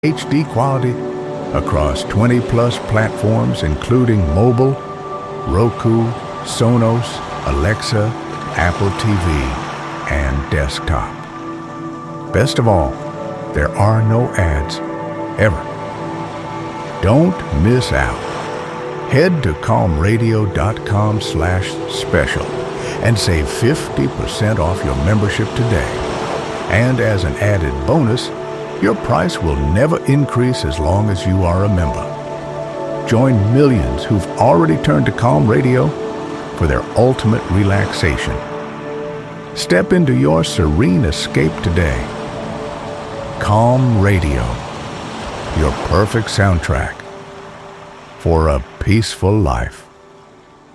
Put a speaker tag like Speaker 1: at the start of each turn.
Speaker 1: HD quality across 20-plus platforms including mobile, Roku, Sonos, Alexa, Apple TV, and desktop. Best of all, there are no ads, ever. Don't miss out. Head to calmradio.com/special and save 50% off your membership today. And as an added bonus, your price will never increase as long as you are a member. Join millions who've already turned to Calm Radio for their ultimate relaxation. Step into your serene escape today. Calm Radio, your perfect soundtrack for a peaceful life.